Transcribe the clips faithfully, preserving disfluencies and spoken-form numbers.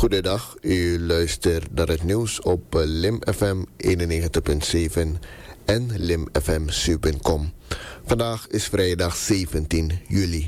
Goedendag, u luistert naar het nieuws op Lim F M eenennegentig punt zeven en lim f m zeven punt com. Vandaag is vrijdag zeventien juli.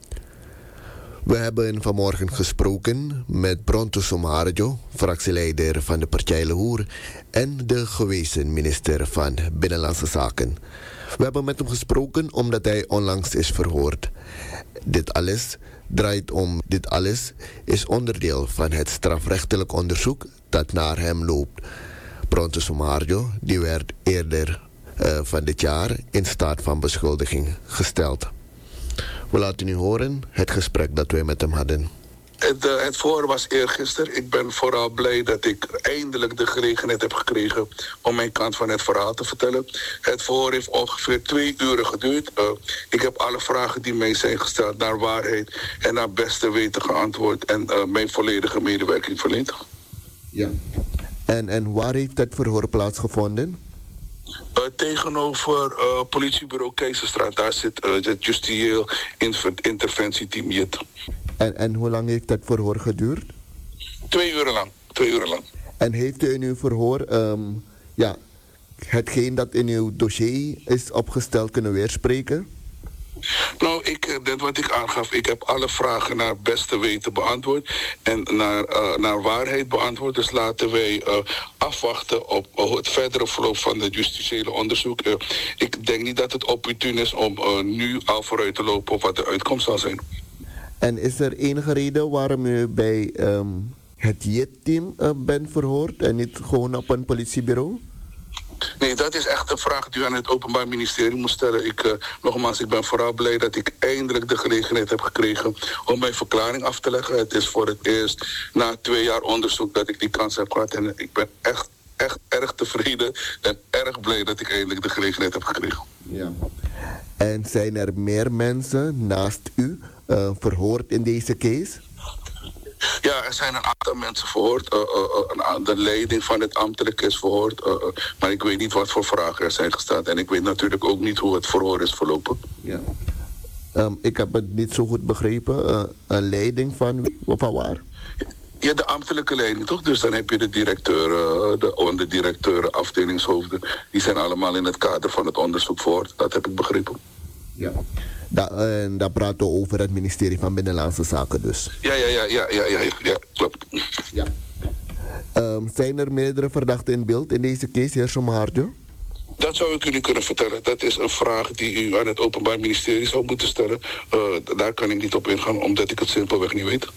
We hebben vanmorgen gesproken met Bronto Somarjo, fractieleider van de Partij Lehoer en de gewezen minister van Binnenlandse Zaken. We hebben met hem gesproken omdat hij onlangs is verhoord. Dit alles draait om, dit alles is onderdeel van het strafrechtelijk onderzoek dat naar hem loopt. Bronto Somarjo, die werd eerder uh, van dit jaar in staat van beschuldiging gesteld. We laten u horen het gesprek dat wij met hem hadden. Het, uh, het verhoor was eergisteren. Ik ben vooral blij dat ik eindelijk de gelegenheid heb gekregen om mijn kant van het verhaal te vertellen. Het verhoor heeft ongeveer twee uren geduurd. Uh, ik heb alle vragen die mij zijn gesteld naar waarheid en naar beste weten geantwoord en uh, mijn volledige medewerking verleend. Ja. En, en waar heeft het verhoor plaatsgevonden? Uh, tegenover uh, politiebureau Keizerstraat, daar zit uh, het justitieel interventieteam J I T. En, en hoe lang heeft dat verhoor geduurd? Twee uren lang. Twee uren lang. En heeft u in uw verhoor um, ja, hetgeen dat in uw dossier is opgesteld kunnen weerspreken? Nou, ik, net wat ik aangaf, ik heb alle vragen naar beste weten beantwoord en naar, uh, naar waarheid beantwoord. Dus laten wij uh, afwachten op uh, het verdere verloop van het justitiële onderzoek. Uh, ik denk niet dat het opportun is om uh, nu al vooruit te lopen op wat de uitkomst zal zijn. En is er enige reden waarom u bij um, het J I T-team uh, bent verhoord en niet gewoon op een politiebureau? Nee, dat is echt een vraag die u aan het Openbaar Ministerie moet stellen. Ik, uh, nogmaals, ik ben vooral blij dat ik eindelijk de gelegenheid heb gekregen om mijn verklaring af te leggen. Het is voor het eerst na twee jaar onderzoek dat ik die kans heb gehad. En ik ben echt, echt erg tevreden en erg blij dat ik eindelijk de gelegenheid heb gekregen. Ja. En zijn er meer mensen naast u uh, verhoord in deze case? Ja, er zijn een aantal mensen verhoord. Uh, uh, uh, de leiding van het ambtelijk is verhoord. Uh, uh, maar ik weet niet wat voor vragen er zijn gesteld. En ik weet natuurlijk ook niet hoe het verhoor is verlopen. Ja. Um, ik heb het niet zo goed begrepen. Uh, een leiding van wie? Van waar? Ja, de ambtelijke leiding, toch? Dus dan heb je de directeuren, de onderdirecteuren, afdelingshoofden. Die zijn allemaal in het kader van het onderzoek verhoord. Dat heb ik begrepen. Ja. Da, en daar praten we over het ministerie van Binnenlandse Zaken dus. Ja, ja, ja, ja, ja, ja, ja, ja klopt. Ja. Um, zijn er meerdere verdachten in beeld in deze case, heer Somarjo? Dat zou ik jullie kunnen vertellen. Dat is een vraag die u aan het Openbaar Ministerie zou moeten stellen. Uh, daar kan ik niet op ingaan, omdat ik het simpelweg niet weet.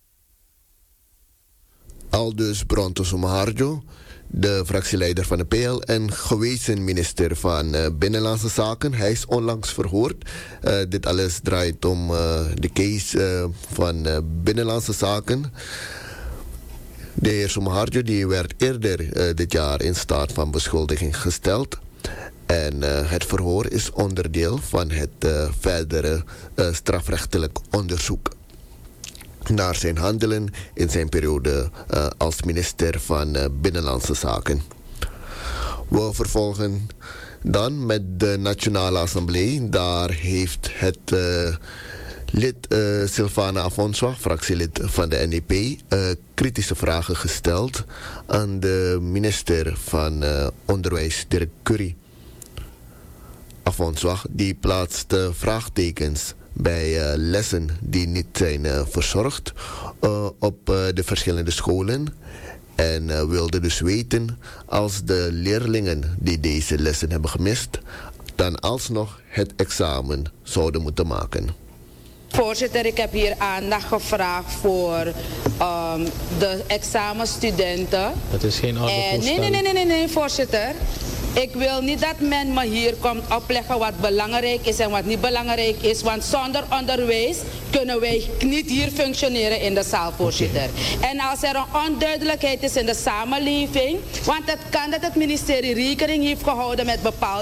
Aldus Bronto Somarjo, de fractieleider van de P L en gewezen minister van uh, Binnenlandse Zaken. Hij is onlangs verhoord. Uh, dit alles draait om uh, de case uh, van uh, Binnenlandse Zaken. De heer Somarjo die werd eerder uh, dit jaar in staat van beschuldiging gesteld. En uh, het verhoor is onderdeel van het uh, verdere uh, strafrechtelijk onderzoek naar zijn handelen in zijn periode uh, als minister van uh, Binnenlandse Zaken. We vervolgen dan met de Nationale Assemblée. Daar heeft het uh, lid uh, Sylvana Afonso, fractielid van de N D P, uh, kritische vragen gesteld aan de minister van uh, Onderwijs, Dirk Currie. Afonso die plaatste vraagtekens bij uh, lessen die niet zijn uh, verzorgd uh, op uh, de verschillende scholen. En uh, wilde dus weten, als de leerlingen die deze lessen hebben gemist, dan alsnog het examen zouden moeten maken. Voorzitter, ik heb hier aandacht gevraagd voor um, de examenstudenten. Dat is geen orde en, nee, nee, nee, nee, nee, nee, voorzitter. Ik wil niet dat men me hier komt opleggen wat belangrijk is en wat niet belangrijk is. Want zonder onderwijs kunnen wij niet hier functioneren in de zaal, voorzitter. Okay. En als er een onduidelijkheid is in de samenleving, want het kan dat het ministerie rekening heeft gehouden met bepaalde zaken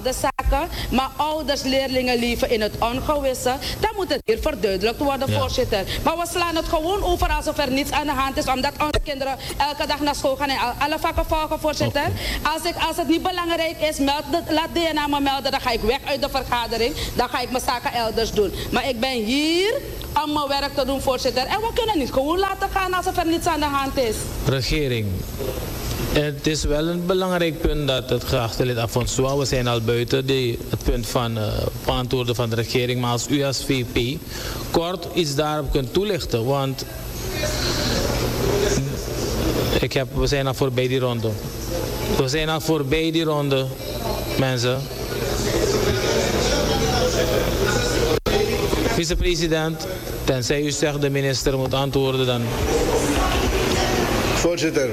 maken, maar ouders, leerlingen leven in het ongewisse, dan moet het hier verduidelijkt worden, ja. voorzitter. Maar we slaan het gewoon over alsof er niets aan de hand is, omdat onze kinderen elke dag naar school gaan en alle vakken volgen, voorzitter. Okay. Als, ik, als het niet belangrijk is, meld de, laat D N A me melden, dan ga ik weg uit de vergadering, dan ga ik mijn zaken elders doen. Maar ik ben hier om mijn werk te doen, voorzitter. En we kunnen niet gewoon laten gaan alsof er niets aan de hand is. Regering. Het is wel een belangrijk punt dat het geachte lid Afonso, we zijn al buiten die, het punt van uh, beantwoorden van de regering, maar als u als V P kort iets daarop kunt toelichten, want ik heb, we zijn al voorbij die ronde. We zijn al voorbij die ronde, mensen. Vicepresident, tenzij u zegt de minister moet antwoorden dan. Voorzitter,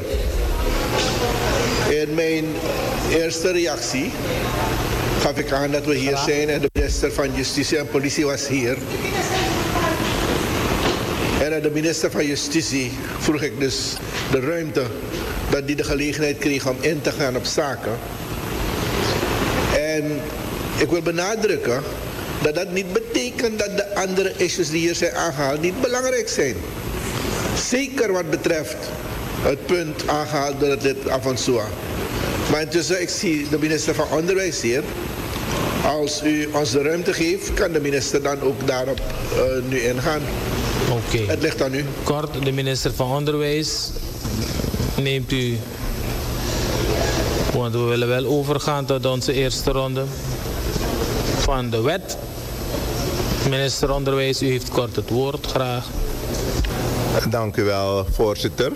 in mijn eerste reactie gaf ik aan dat we hier zijn en de minister van Justitie en Politie was hier. En aan de minister van Justitie vroeg ik dus de ruimte dat die de gelegenheid kreeg om in te gaan op zaken. En ik wil benadrukken dat dat niet betekent dat de andere issues die hier zijn aangehaald niet belangrijk zijn. Zeker wat betreft het punt aangehaald door het lid Afonso. Maar intussen, ik zie de minister van Onderwijs hier. Als u ons de ruimte geeft, kan de minister dan ook daarop uh, nu ingaan. Oké. Okay. Het ligt aan u. Kort, de minister van Onderwijs. Neemt u... Want we willen wel overgaan tot onze eerste ronde van de wet. Minister Onderwijs, u heeft kort het woord, graag. Dank u wel, voorzitter.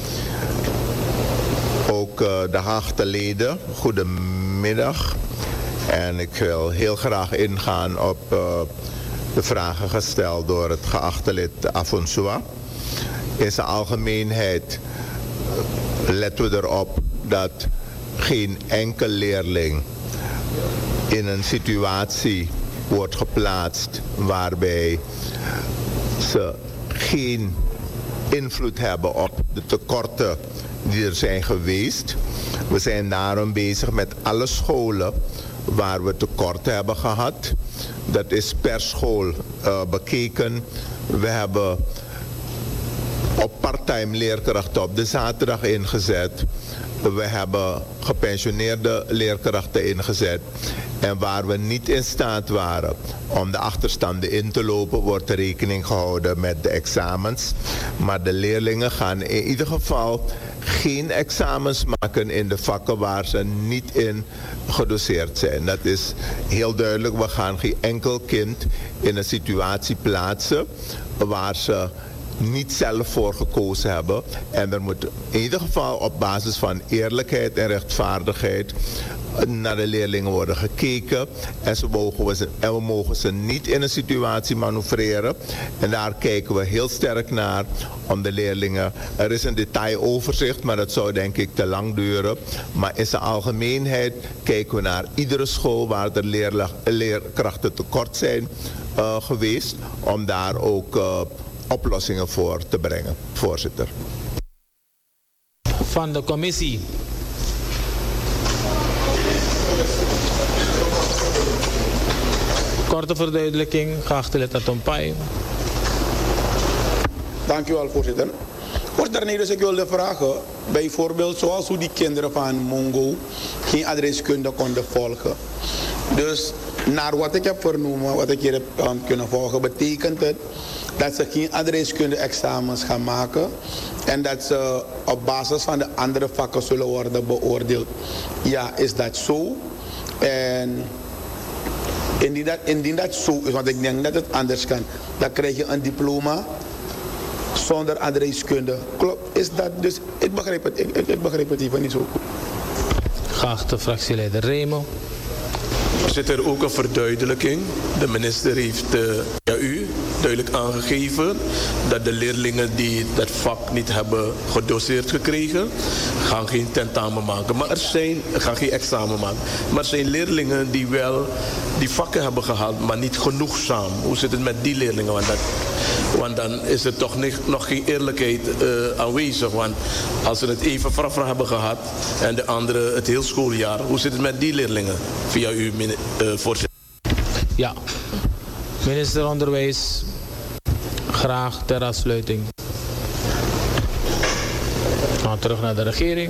Ook uh, de geachte leden, goedemiddag. En ik wil heel graag ingaan op uh, de vragen gesteld door het geachte lid Afonso. In zijn algemeenheid letten we erop dat geen enkel leerling in een situatie wordt geplaatst waarbij ze geen invloed hebben op de tekorten die er zijn geweest. We zijn daarom bezig met alle scholen waar we tekorten hebben gehad. Dat is per school uh, bekeken. We hebben op parttime leerkrachten op de zaterdag ingezet. We hebben gepensioneerde leerkrachten ingezet. En waar we niet in staat waren om de achterstanden in te lopen, wordt er rekening gehouden met de examens. Maar de leerlingen gaan in ieder geval geen examens maken in de vakken waar ze niet in gedoseerd zijn. Dat is heel duidelijk. We gaan geen enkel kind in een situatie plaatsen waar ze niet zelf voor gekozen hebben. En er moet in ieder geval op basis van eerlijkheid en rechtvaardigheid naar de leerlingen worden gekeken. En, ze mogen we, ze, en we mogen ze niet in een situatie manoeuvreren. En daar kijken we heel sterk naar om de leerlingen. Er is een detailoverzicht, maar dat zou denk ik te lang duren. Maar in zijn algemeenheid kijken we naar iedere school waar er leerla, leerkrachten tekort zijn uh, geweest. Om daar ook uh, oplossingen voor te brengen. Voorzitter. Van de commissie. Korte verduidelijking, geachte lid Atompai. Dank u wel, voorzitter. Voorzitter, nee, dus ik wilde vragen, bijvoorbeeld zoals hoe die kinderen van Mongo geen adreskunde konden volgen. Dus naar wat ik heb vernomen, wat ik hier heb um, kunnen volgen, betekent het dat ze geen adreskunde-examens gaan maken en dat ze op basis van de andere vakken zullen worden beoordeeld. Ja, is dat zo? En indien dat, indien dat zo is, want ik denk dat het anders kan, dan krijg je een diploma zonder adreskunde. Klopt, is dat dus? Ik begrijp het, ik, ik, ik begrijp het even niet zo goed. Geachte fractieleider Remo. Voorzitter, ook een verduidelijking. De minister heeft uh, ja, u duidelijk aangegeven dat de leerlingen die dat vak niet hebben gedoseerd gekregen, gaan geen tentamen maken. Maar er zijn, gaan geen examen maken. Maar er zijn leerlingen die wel die vakken hebben gehaald, maar niet genoegzaam. Hoe zit het met die leerlingen? Want, dat, want dan is er toch niet, nog geen eerlijkheid uh, aanwezig. Want als ze het even frafra hebben gehad en de anderen het heel schooljaar, hoe zit het met die leerlingen? Via uw uh, voorzitter. Ja, minister Onderwijs, graag ter afsluiting. We gaan terug naar de regering.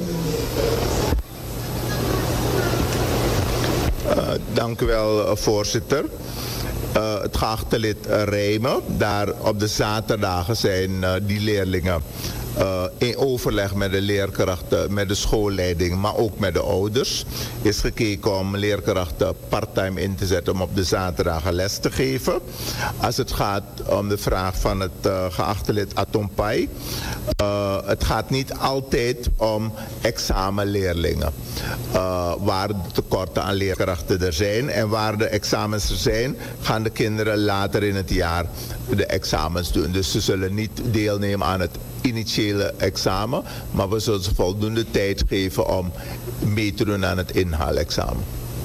Uh, dank u wel, uh, voorzitter. Uh, het geachte lid uh, Rijmen, daar op de zaterdagen zijn uh, die leerlingen uh, in overleg met de leerkrachten, met de schoolleiding, maar ook met de ouders, is gekeken om leerkrachten parttime in te zetten om op de zaterdagen les te geven. Als het gaat om de vraag van het uh, geachte lid Atompai, uh, het gaat niet altijd om examenleerlingen. Uh, waar de tekorten aan leerkrachten er zijn en waar de examens er zijn, gaan de kinderen later in het jaar de examens doen. Dus ze zullen niet deelnemen aan het initiële examen, maar we zullen ze voldoende tijd geven om mee te doen aan het inhaalexamen.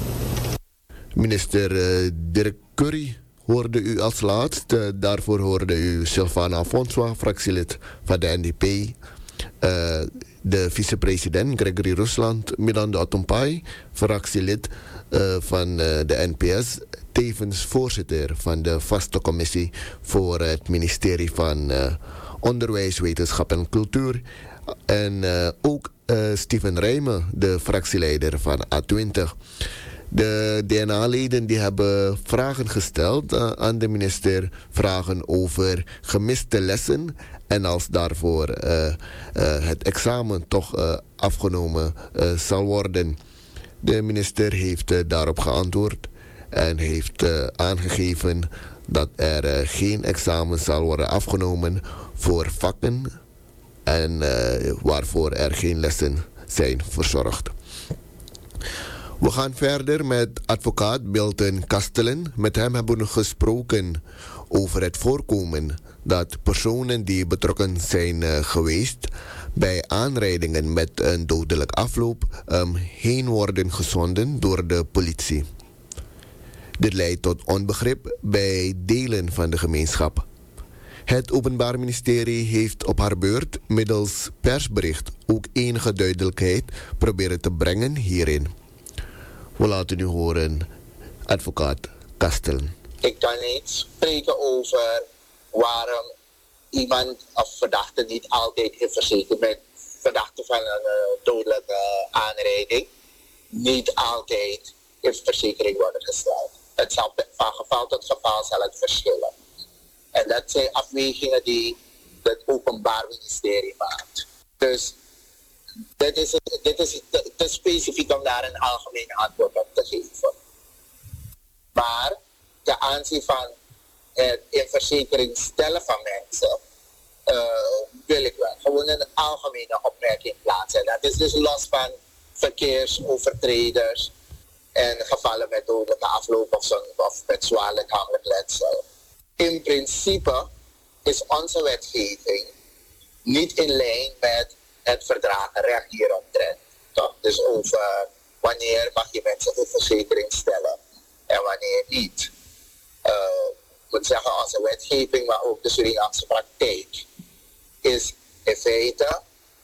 Minister uh, Dirk Curry hoorde u als laatst. Uh, daarvoor hoorde u Sylvana François, fractielid van de N D P. Uh, de vicepresident Gregory Rusland, Miranda Atompai, fractielid uh, van uh, de N P S. Tevens voorzitter van de vaste commissie voor het ministerie van uh, Onderwijs, Wetenschap en Cultuur. En uh, ook uh, Steven Rijmen, de fractieleider van A twintig. De D N A-leden die hebben vragen gesteld uh, aan de minister. Vragen over gemiste lessen. En als daarvoor uh, uh, het examen toch uh, afgenomen uh, zal worden. De minister heeft uh, daarop geantwoord. En heeft uh, aangegeven dat er uh, geen examen zal worden afgenomen voor vakken. En uh, waarvoor er geen lessen zijn verzorgd. We gaan verder met advocaat Milton Kastelen. Met hem hebben we gesproken over het voorkomen dat personen die betrokken zijn uh, geweest bij aanrijdingen met een dodelijk afloop um, heen worden gezonden door de politie. Dit leidt tot onbegrip bij delen van de gemeenschap. Het Openbaar Ministerie heeft op haar beurt middels persbericht ook enige duidelijkheid proberen te brengen hierin. We laten u horen, advocaat Kastelen. Ik kan niet spreken over waarom iemand of verdachte niet altijd heeft verzekerd met verdachte van een uh, dodelijke uh, aanrijding. Niet altijd heeft verzekering worden gesteld. Het zal van geval tot geval zal het verschillen. En dat zijn afwegingen die het Openbaar Ministerie maakt. Dus dit is, dit is te, te specifiek om daar een algemeen antwoord op te geven. Maar ten aanzien van het in verzekering stellen van mensen, uh, wil ik wel gewoon een algemene opmerking plaatsen. Dat is dus los van verkeersovertreders en gevallen met dodelijke afloop of, zo, of met zwaar lichamelijk letsel. In principe is onze wetgeving niet in lijn met het verdragenrecht hieromtrent. Toch? Dus over wanneer mag je mensen in verzekering stellen en wanneer niet. Uh, ik moet zeggen, onze wetgeving, maar ook de Surinaamse praktijk, is in feite,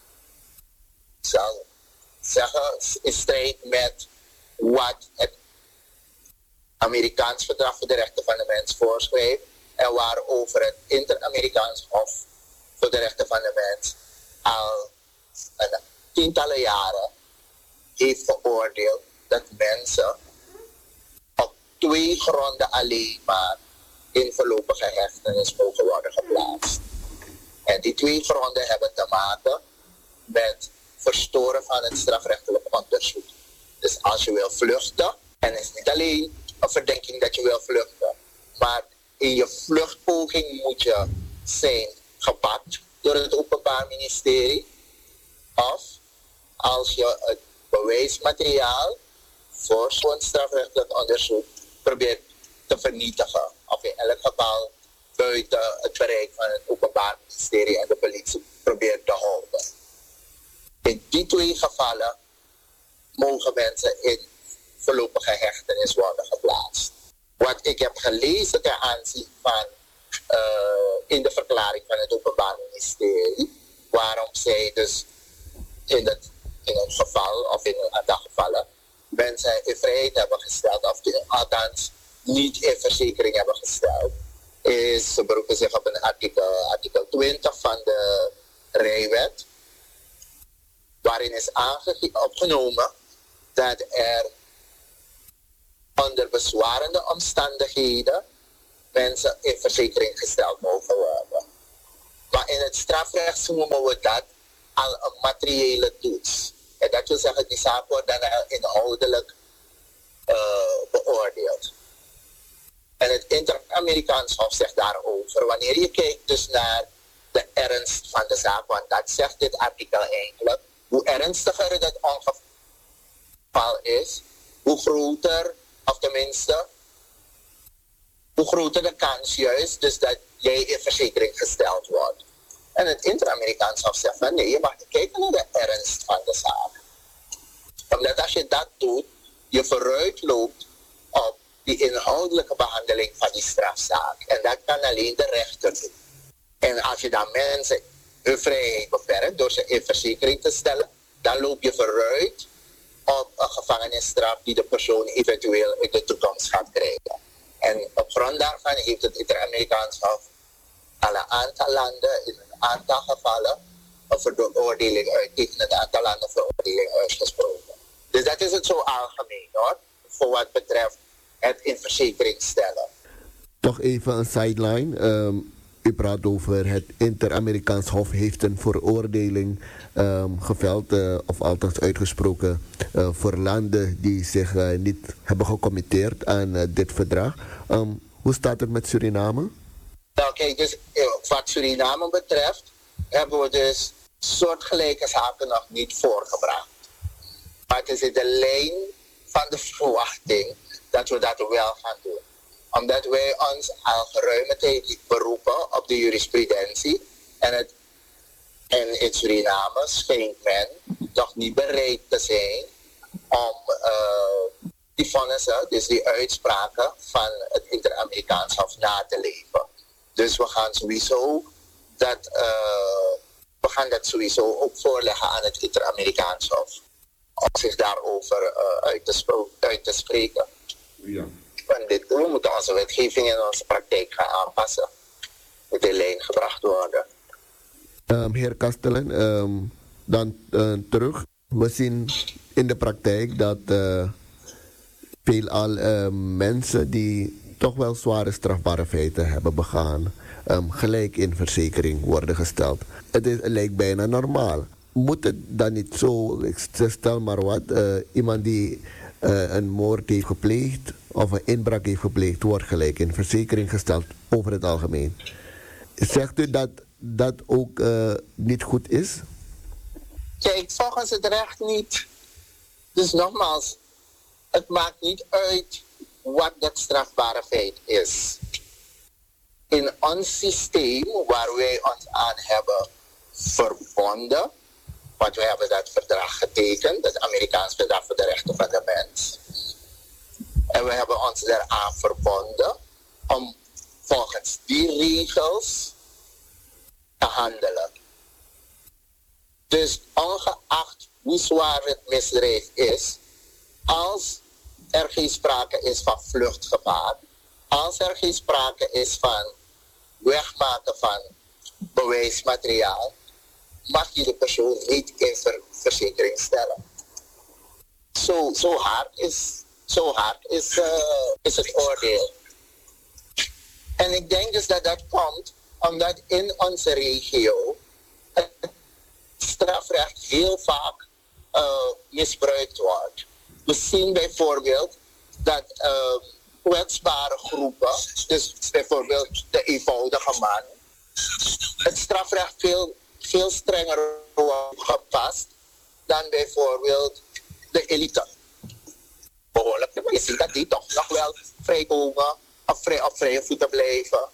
zal zeggen, in strijd met wat het Amerikaans Verdrag voor de Rechten van de Mens voorschrijft en waarover het Inter-Amerikaans Hof voor de Rechten van de Mens al een tientallen jaren heeft veroordeeld dat mensen op twee gronden alleen maar in voorlopige hechtenis mogen worden geplaatst. En die twee gronden hebben te maken met verstoren van het strafrechtelijk onderzoek. Dus als je wil vluchten, en het is niet alleen een verdenking dat je wil vluchten, maar in je vluchtpoging moet je zijn gepakt door het Openbaar Ministerie. Of als je het bewijsmateriaal voor zo'n strafrechtelijk onderzoek probeert te vernietigen. Of in elk geval buiten het bereik van het Openbaar Ministerie en de politie probeert te houden. In die twee gevallen mogen mensen in voorlopige hechtenis worden geplaatst. Wat ik heb gelezen ten aanzien van uh, in de verklaring van het Openbaar Ministerie, waarom zij dus in het, in het geval of in een aantal gevallen mensen in vrijheid hebben gesteld, of die, althans niet in verzekering hebben gesteld, is ze beroepen zich op een artikel, artikel twintig van de Rijwet, waarin is aange- opgenomen dat er onder bezwarende omstandigheden mensen in verzekering gesteld mogen worden. Maar in het strafrecht noemen we dat al een materiële toets. En dat wil zeggen, die zaak wordt dan inhoudelijk uh, beoordeeld. En het Inter-Amerikaans Hof zegt daarover, wanneer je kijkt dus naar de ernst van de zaak, want dat zegt dit artikel eigenlijk, hoe ernstiger het ongeval is, hoe groter, of tenminste, hoe groter de kans juist, dus dat jij in verzekering gesteld wordt. En het Inter-Amerikaans Hof zegt van nee, je mag kijken naar de ernst van de zaak. Omdat als je dat doet, je vooruit loopt op die inhoudelijke behandeling van die strafzaak. En dat kan alleen de rechter doen. En als je dan mensen hun vrijheid beperkt door ze in verzekering te stellen, dan loop je vooruit op een gevangenisstraf die de persoon eventueel in de toekomst gaat krijgen. En op grond daarvan heeft het Inter-Amerikaans Hof aan een aantal landen in een aantal gevallen een veroordeling uit, tegen een aantal landen veroordeling uitgesproken. Dus dat is het zo algemeen hoor, voor wat betreft het in verzekering stellen. Toch even een sideline. Um, u praat over het Inter-Amerikaans Hof heeft een veroordeling um, geveld, uh, of althans uitgesproken, uh, voor landen die zich uh, niet hebben gecommitteerd aan uh, dit verdrag. Um, hoe staat het met Suriname? Nou kijk, dus wat Suriname betreft hebben we dus soortgelijke zaken nog niet voorgebracht. Maar het is in de lijn van de verwachting dat we dat wel gaan doen. Omdat wij ons al geruime tijd beroepen op de jurisprudentie. En, het, en in Suriname schijnt men toch niet bereid te zijn om uh, die vonnissen, dus die uitspraken van het Inter-Amerikaans Hof na te leven. Dus we gaan sowieso dat, uh, we gaan dat sowieso ook voorleggen aan het Inter-Amerikaans Hof. Om zich daarover uh, uit, te spro- uit te spreken. Ja. Want dit, we moeten onze wetgeving en onze praktijk gaan aanpassen. Moet in lijn gebracht worden. Um, heer Kastelen, um, dan uh, terug. We zien in de praktijk dat uh, veelal uh, mensen die toch wel zware strafbare feiten hebben begaan, um, gelijk in verzekering worden gesteld. Het, is, het lijkt bijna normaal. Moet het dan niet zo, ik stel maar wat, uh, iemand die uh, een moord heeft gepleegd of een inbraak heeft gepleegd, wordt gelijk in verzekering gesteld over het algemeen. Zegt u dat dat ook uh, niet goed is? Kijk, volgens het recht niet. Dus nogmaals, het maakt niet uit wat dat strafbare feit is. In ons systeem waar wij ons aan hebben verbonden, want we hebben dat verdrag getekend, het Amerikaans Verdrag voor de Rechten van de Mens. En we hebben ons daaraan verbonden om volgens die regels te handelen. Dus ongeacht hoe zwaar het misdrijf is, als er geen sprake is van vluchtgevaar, als er geen sprake is van wegmaken van bewijsmateriaal, mag je de persoon niet in ver- verzekering stellen. Zo, zo hard is, zo hard is, uh, is het oordeel. En ik denk dus dat dat komt omdat in onze regio het strafrecht heel vaak uh, misbruikt wordt. We zien bijvoorbeeld dat uh, kwetsbare groepen, dus bijvoorbeeld de eenvoudige man, het strafrecht veel, veel strenger wordt gepast dan bijvoorbeeld de elite. Behoorlijk, je ziet dat die toch nog wel vrijkomen of vrij, op vrije voeten blijven.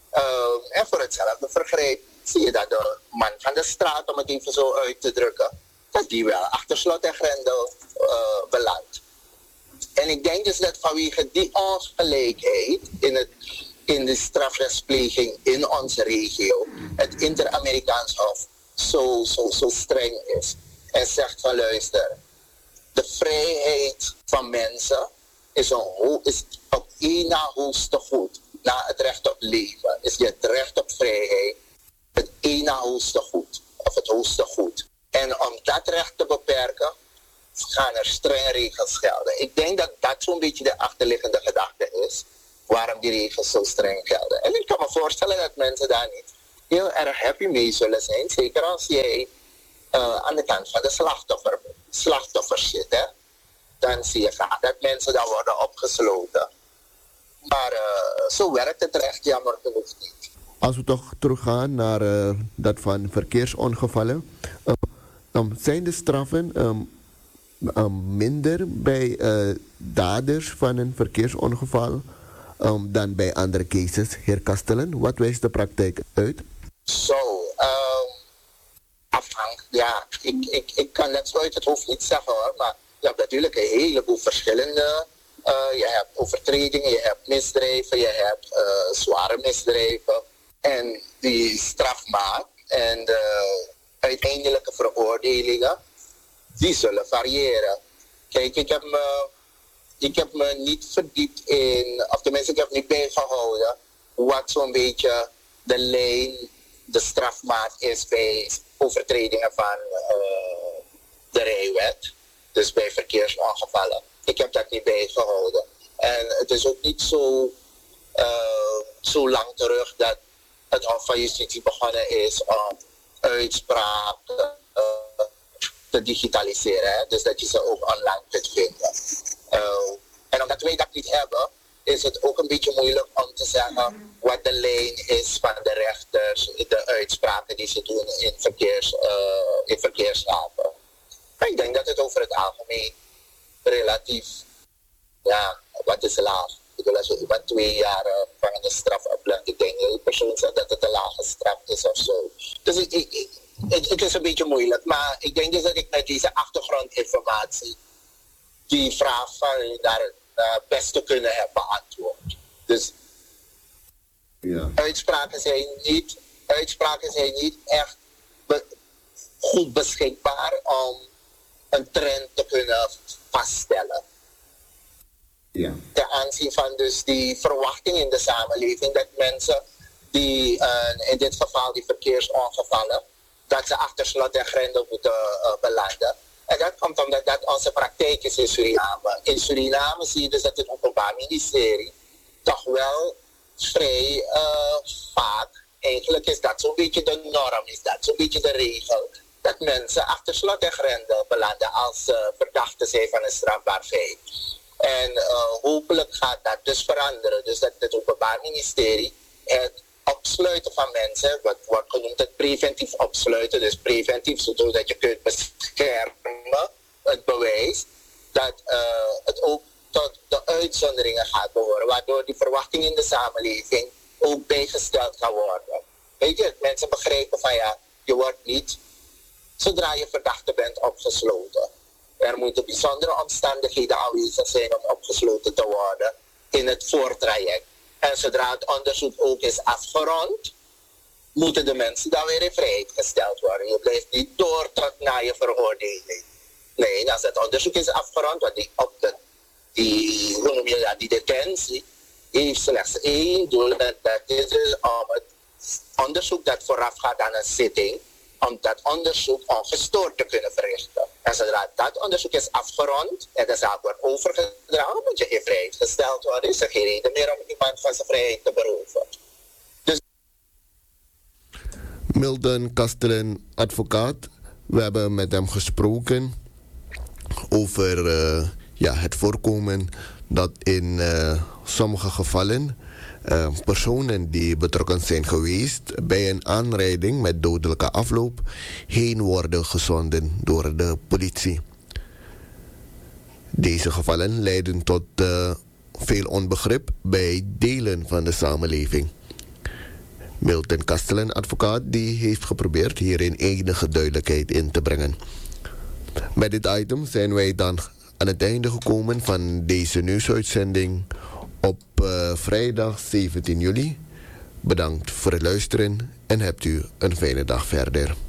Uh, en voor hetzelfde vergrijp zie je dat de man van de straat, om het even zo uit te drukken, dat die wel achter slot en grendel uh, belandt. En ik denk dus dat vanwege die ongelijkheid in, het, in de strafrechtspleging in onze regio, het Inter-Amerikaans Hof zo, zo, zo streng is. En zegt van luister, de vrijheid van mensen is, een, is op één na hoogste goed. Na het recht op leven is het recht op vrijheid het één na hoogste goed. Of het hoogste goed. En om dat recht te beperken, gaan er strenge regels gelden. Ik denk dat dat zo'n beetje de achterliggende gedachte is. Waarom die regels zo streng gelden. En ik kan me voorstellen dat mensen daar niet heel erg happy mee zullen zijn. Zeker als jij uh, aan de kant van de slachtoffer, slachtoffers zit. Hè? Dan zie je graag dat mensen daar worden opgesloten. Maar uh, zo werkt het recht jammer genoeg niet. Als we toch teruggaan naar uh, dat van verkeersongevallen. Uh, um, zijn de straffen um, um, minder bij uh, daders van een verkeersongeval um, dan bij andere cases, heer Kastelen? Wat wijst de praktijk uit? Zo, um, afhankelijk. Ja, ik, ik, ik kan net zo uit het hoofd niet zeggen hoor, maar je hebt natuurlijk een heleboel verschillende. Uh, je hebt overtredingen, je hebt misdrijven, je hebt uh, zware misdrijven. En die strafmaat en de uiteindelijke veroordelingen, die zullen variëren. Kijk, ik heb me, ik heb me niet verdiept in, of tenminste ik heb niet bijgehouden, wat zo'n beetje de lijn, de strafmaat is bij overtredingen van uh, de rijwet. Dus bij verkeersongevallen. Ik heb dat niet bijgehouden. En het is ook niet zo, uh, zo lang terug dat het Hof van Justitie begonnen is om uitspraken uh, te digitaliseren. Hè? Dus dat je ze ook online kunt vinden. Uh, en omdat wij dat niet hebben, is het ook een beetje moeilijk om te zeggen wat de lijn is van de rechters, de uitspraken die ze doen in, verkeers, uh, in verkeershaven. Maar ik denk dat het over het algemeen relatief, ja, wat is laag? Ik bedoel, als je iemand twee jaar uh, gevangenisstraf oplegt, ik denk dat die persoon zegt dat het een lage straf is of zo. Dus ik, ik, ik, het, het is een beetje moeilijk, maar ik denk dus dat ik met deze achtergrondinformatie die vraag van daar uh, best te kunnen hebben beantwoord. Dus ja. uitspraken zijn niet, uitspraken zijn niet echt be, goed beschikbaar om een trend te kunnen vaststellen. Ja. Ten aanzien van dus die verwachting in de samenleving dat mensen die uh, in dit geval die verkeersongevallen, dat ze achter slot en grendel moeten uh, belanden. En dat komt omdat dat onze praktijk is in Suriname. In Suriname zie je dus dat het Openbaar Ministerie toch wel vrij uh, vaak, eigenlijk is dat zo'n beetje de norm, is dat zo'n beetje de regel, dat mensen achter slot en grendel belanden als uh, verdachten zijn van een strafbaar feit. En uh, hopelijk gaat dat dus veranderen. Dus dat het Openbaar Ministerie het opsluiten van mensen, wat wordt genoemd het preventief opsluiten, dus preventief zodat je kunt beschermen, het bewijs, dat uh, het ook tot de uitzonderingen gaat behoren, waardoor die verwachting in de samenleving ook bijgesteld kan worden. Weet je, mensen begrijpen van ja, je wordt niet, zodra je verdachte bent, opgesloten. Er moeten bijzondere omstandigheden aanwezig zijn om opgesloten te worden in het voortraject. En zodra het onderzoek ook is afgerond, moeten de mensen dan weer in vrijheid gesteld worden. Je blijft niet door tot na je veroordeling. Nee, als het onderzoek is afgerond, want die, op de, die, hoe noem je dat, die detentie heeft slechts één doel. En dat is dus om het onderzoek dat voorafgaat aan een zitting, om dat onderzoek ongestoord te kunnen verrichten. En zodra dat onderzoek is afgerond en de zaak wordt overgedragen, moet je in vrijheid gesteld worden. Is er geen reden meer om iemand van zijn vrijheid te beroven. Dus... Milton Kastelen, advocaat. We hebben met hem gesproken over uh, ja, het voorkomen dat in uh, sommige gevallen Uh, personen die betrokken zijn geweest bij een aanrijding met dodelijke afloop heen worden gezonden door de politie. Deze gevallen leiden tot uh, veel onbegrip bij delen van de samenleving. Milton Kastelen, advocaat, die heeft geprobeerd hierin enige duidelijkheid in te brengen. Met dit item zijn wij dan aan het einde gekomen van deze nieuwsuitzending op uh, vrijdag zeventien juli. Bedankt voor het luisteren en hebt u een fijne dag verder.